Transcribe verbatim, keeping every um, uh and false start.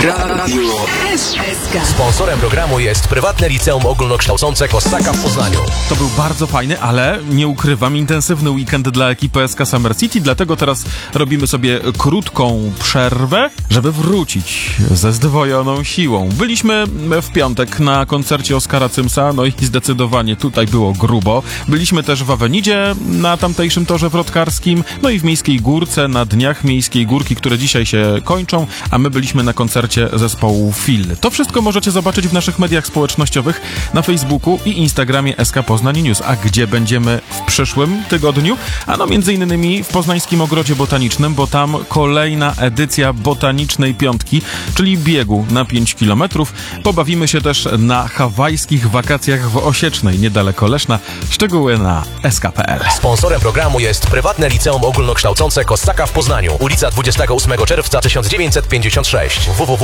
Radio S K. Sponsorem programu jest prywatne liceum ogólnokształcące Kossaka w Poznaniu. To był bardzo fajny, ale nie ukrywam, intensywny weekend dla ekipy S K Summer City, dlatego teraz robimy sobie krótką przerwę, żeby wrócić ze zdwojoną siłą. Byliśmy w piątek na koncercie Oskara Cymsa, no i zdecydowanie tutaj było grubo. Byliśmy też w Awenidzie na tamtejszym torze wrotkarskim, no i w Miejskiej Górce na Dniach Miejskiej Górki, które dzisiaj się kończą, a my byliśmy na koncercie zespołu Fil. To wszystko możecie zobaczyć w naszych mediach społecznościowych, na Facebooku i Instagramie S K Poznań News. A gdzie będziemy w przyszłym tygodniu? Ano między innymi w Poznańskim Ogrodzie Botanicznym, bo tam kolejna edycja Botanicznej Piątki, czyli biegu na pięć kilometrów. Pobawimy się też na hawajskich wakacjach w Osiecznej, niedaleko Leszna. Szczegóły na S K kropka P L. Sponsorem programu jest prywatne liceum ogólnokształcące Kossaka w Poznaniu. Ulica dwudziestego ósmego czerwca tysiąc dziewięćset pięćdziesiąt sześć. w w w